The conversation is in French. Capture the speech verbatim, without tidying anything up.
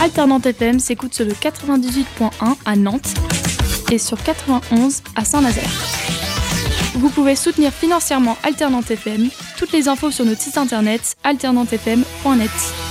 Alternante F M s'écoute sur le quatre-vingt-dix-huit point un à Nantes et sur quatre-vingt-onze à Saint-Nazaire. Vous pouvez soutenir financièrement Alternante F M. Toutes les infos sur notre site internet alternante f m point net.